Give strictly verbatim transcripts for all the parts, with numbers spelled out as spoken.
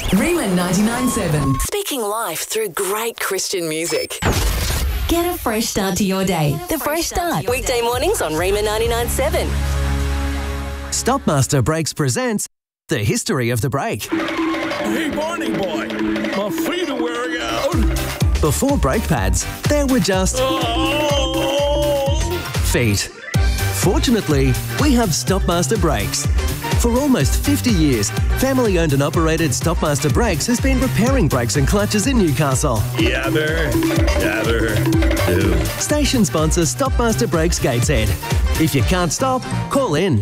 Rima ninety-nine point seven. Speaking life through great Christian music. Get a fresh start to your day. The Fresh Start. Weekday mornings on Rima ninety-nine point seven. Stopmaster Brakes presents The History of the Brake. Hey, morning boy. My feet are wearing out. Before brake pads, there were just Oh! feet. Fortunately, we have Stopmaster Brakes. For almost fifty years, family-owned and operated Stopmaster Brakes has been repairing brakes and clutches in Newcastle. Yabber, yabber, do. Station sponsor Stopmaster Brakes Gateshead. If you can't stop, call in.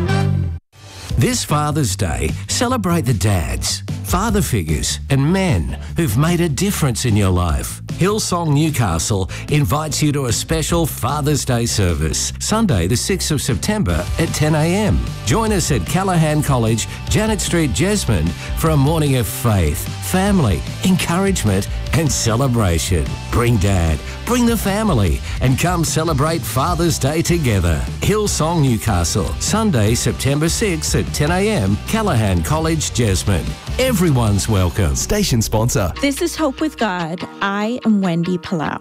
This Father's Day, celebrate the dads, father figures and men who've made a difference in your life. Hillsong Newcastle invites you to a special Father's Day service, Sunday the sixth of September at ten a m. Join us at Callaghan College, Janet Street, Jesmond for a morning of faith, family, encouragement and celebration. Bring Dad, bring the family and come celebrate Father's Day together. Hillsong Newcastle, Sunday September sixth at ten a m, Callaghan College, Jesmond. Everyone's welcome. Station sponsor. This is Hope with God. I am Wendy Palau.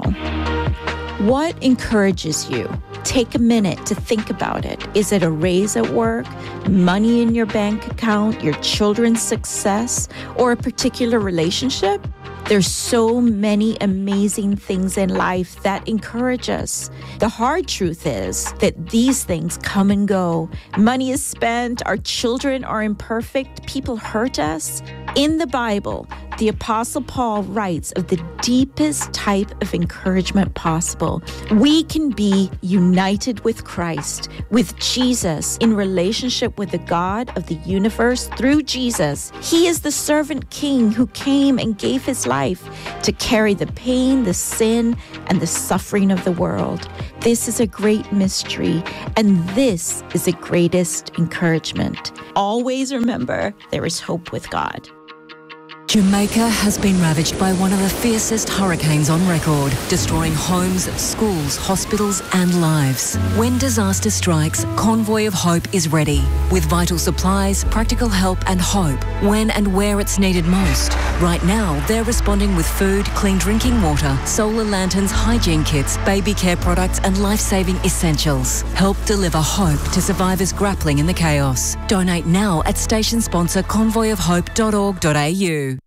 What encourages you? Take a minute to think about it. Is it a raise at work, money in your bank account, your children's success, or a particular relationship? There's so many amazing things in life that encourage us. The hard truth is that these things come and go. Money is spent, our children are imperfect, people hurt us. In the Bible, the Apostle Paul writes of the deepest type of encouragement possible. We can be united with Christ, with Jesus, in relationship with the God of the universe through Jesus. He is the servant king who came and gave his life to carry the pain, the sin, and the suffering of the world. This is a great mystery, and this is the greatest encouragement. Always remember, there is hope with God. Jamaica has been ravaged by one of the fiercest hurricanes on record, destroying homes, schools, hospitals and lives. When disaster strikes, Convoy of Hope is ready, with vital supplies, practical help and hope, when and where it's needed most. Right now, they're responding with food, clean drinking water, solar lanterns, hygiene kits, baby care products and life-saving essentials. Help deliver hope to survivors grappling in the chaos. Donate now at station sponsor convoy of hope dot org dot a u.